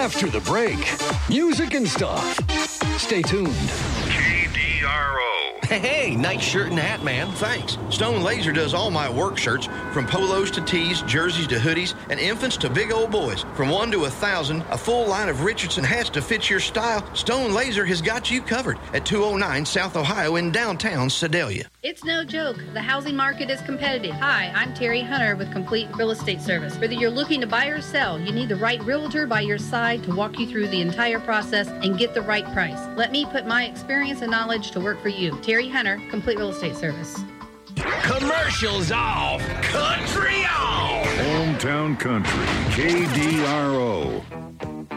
after the break. Music and stuff. Stay tuned. KDRO. Hey, nice shirt and hat, man. Thanks. Stone Laser does all my work shirts, from polos to tees, jerseys to hoodies, and infants to big old boys. From 1 to 1,000, a full line of Richardson hats to fit your style. Stone Laser has got you covered at 209 South Ohio in downtown Sedalia. It's no joke. The housing market is competitive. Hi, I'm Terry Hunter with Complete Real Estate Service. Whether you're looking to buy or sell, you need the right realtor by your side to walk you through the entire process and get the right price. Let me put my experience and knowledge to work for you. Terry Hunter, Complete Real Estate Service. Commercials off. Country on. Hometown Country, KDRO.